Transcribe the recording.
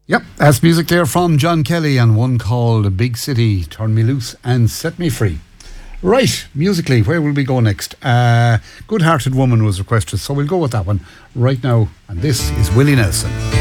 Yep, that's music there from John Kelly and one called Big City, Turn Me Loose and Set Me Free. Right, musically, where will we go next? Good Hearted Woman was requested, so we'll go with that one right now. And this is Willie Nelson.